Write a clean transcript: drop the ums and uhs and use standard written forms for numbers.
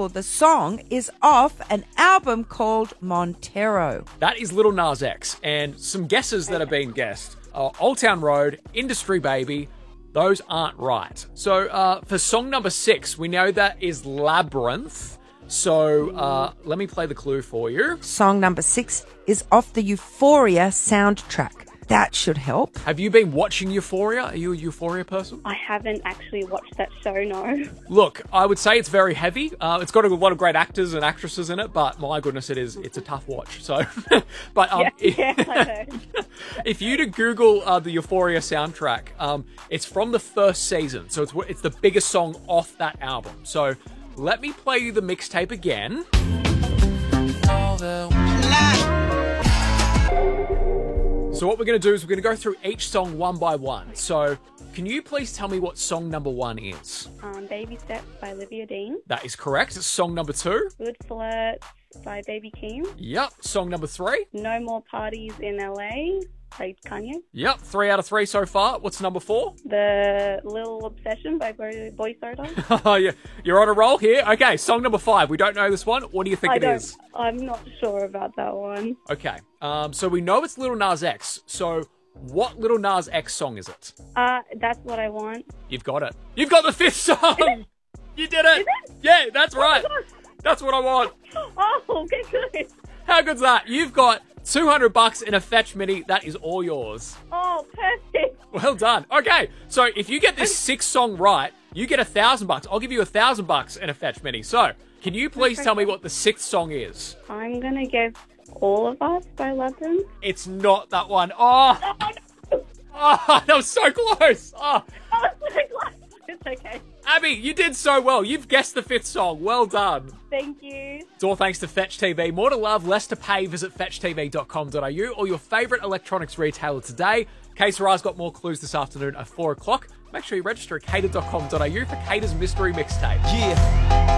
example, the song is off an album called Montero. That is Lil Nas X. And some guesses that have been guessed are Old Town Road, Industry Baby. Those aren't right. So for song number 6, we know that is Labyrinth. So let me play the clue for you. Song number 6 is off the Euphoria soundtrack. That should help. Have you been watching Euphoria? Are you a Euphoria person? I haven't actually watched that show, no. Look, I would say it's very heavy. It's got a lot of great actors and actresses in it, but my goodness, it's a tough watch. So, but Yes, I heard. if you to Google the Euphoria soundtrack, it's from the first season, so it's the biggest song off that album. So let me play you the mixtape again. So what we're going to do is we're going to go through each song one by one. So can you please tell me what song number 1 is? Baby Steps by Olivia Dean. That is correct. It's song number 2. Good Flirts by Baby Keem. Yep. Song number 3. No More Parties in LA by Kanye. Yep. 3 out of 3 so far. What's number 4? The Little Obsession by Boy Soda. Oh, yeah. You're on a roll here. Okay. Song number 5. We don't know this one. What do you think it is? I'm not sure about that one. Okay. So we know it's Lil Nas X. So what Lil Nas X song is it? That's What I Want. You've got it. You've got the 5th song. You did it. Yeah, that's right. That's what I want. Oh, okay, good. How good's that? You've got $200 in a Fetch Mini. That is all yours. Oh, perfect. Well done. Okay, so if you get this 6th song right, you get $1,000. I'll give you $1,000 in a Fetch Mini. So, can you please tell me what the 6th song is? I'm going to guess All of Us by Labyrinth. It's not that one. Oh, that was so close. Oh, Oh, it's so close. It's okay. Abby, you did so well. You've guessed the 5th song. Well done. Thank you. It's all thanks to Fetch TV. More to love, less to pay. Visit fetchtv.com.au or your favourite electronics retailer today. Kay Sarai's got more clues this afternoon at 4 o'clock. Make sure you register at cater.com.au for Cater's Mystery Mixtape. Yeah.